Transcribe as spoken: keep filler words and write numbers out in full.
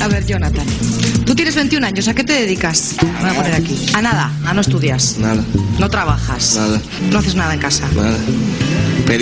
A ver, Jonathan, tú tienes veintiún años, ¿a qué te dedicas? Voy a poner aquí. A nada, a no estudias. Nada. No trabajas. Nada. No haces nada en casa. Nada.